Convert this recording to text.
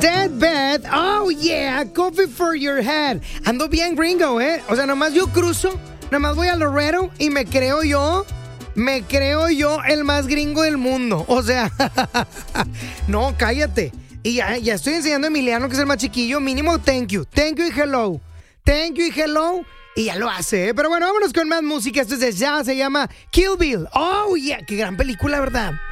Deathbed, oh yeah, coffee for your head. Ando bien gringo, O sea, nomás yo cruzo, nomás voy a Laredo y me creo yo el más gringo del mundo. O sea, no, cállate. Y ya estoy enseñando a Emiliano, que es el más chiquillo, mínimo thank you y hello. Thank you y hello. Y ya lo hace, Pero bueno, vámonos con más música. Esto es de ya, se llama Kill Bill. Oh yeah, qué gran película, ¿verdad?